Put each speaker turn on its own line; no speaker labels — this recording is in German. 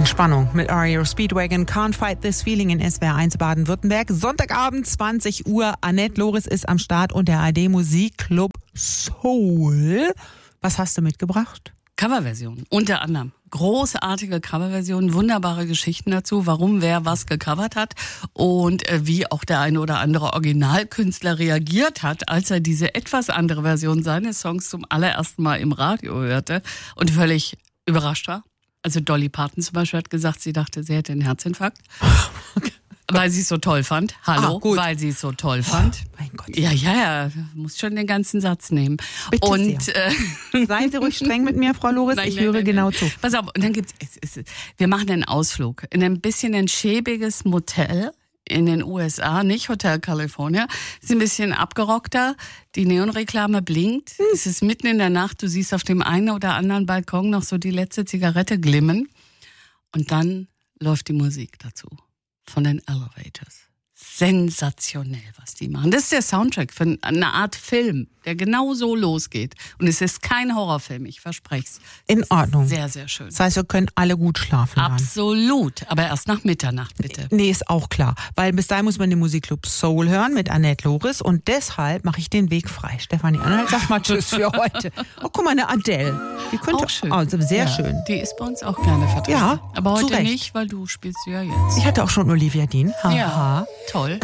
Entspannung mit REO Speedwagon, Can't Fight This Feeling in SWR 1 Baden-Württemberg. Sonntagabend, 20 Uhr. Annette Loris ist am Start und der ARD Musikclub Soul. Was hast du mitgebracht?
Coverversionen, unter anderem. Großartige Coverversionen, wunderbare Geschichten dazu, warum wer was gecovert hat und wie auch der eine oder andere Originalkünstler reagiert hat, als er diese etwas andere Version seines Songs zum allerersten Mal im Radio hörte und völlig überrascht war. Also Dolly Parton zum Beispiel hat gesagt, sie dachte, sie hätte einen Herzinfarkt. Weil sie es so toll fand. Hallo, weil sie es so toll fand.
Oh, mein Gott.
Ja, muss schon den ganzen Satz nehmen.
Bitte
und
seien Sie ruhig streng mit mir, Frau Loris. Ich höre genau zu.
Pass auf, und dann wir machen einen Ausflug in ein bisschen ein schäbiges Motel in den USA, nicht Hotel California. Ist ein bisschen abgerockter. Die Neonreklame blinkt. Es ist mitten in der Nacht. Du siehst auf dem einen oder anderen Balkon noch so die letzte Zigarette glimmen. Und dann läuft die Musik dazu. Von den Elevators. Sensationell, was die machen. Das ist der Soundtrack für eine Art Film, der genau so losgeht. Und es ist kein Horrorfilm, ich verspreche es.
In Ordnung.
Sehr, sehr schön.
Das heißt, wir können alle gut schlafen dann.
Absolut, aber erst nach Mitternacht, bitte.
Nee, ist auch klar. Weil bis dahin muss man den Musikclub Soul hören mit Annette Loris und deshalb mache ich den Weg frei. Stefanie Anhalt, sag mal tschüss für heute. Oh, guck mal, eine Adele. Die könnte
Auch schön.
Also sehr
Ja,
schön.
Die ist bei uns auch gerne vertreten.
Ja,
aber
zu
heute
Recht.
nicht, weil du spielst ja jetzt.
Ich hatte auch schon Olivia Dean. Haha.
Ja, toll.